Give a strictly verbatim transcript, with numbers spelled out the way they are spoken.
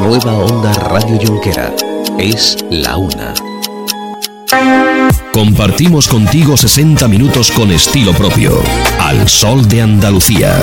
Nueva Onda Radio Jonquera. Es la una. Compartimos contigo sesenta minutos con estilo propio. Al sol de Andalucía.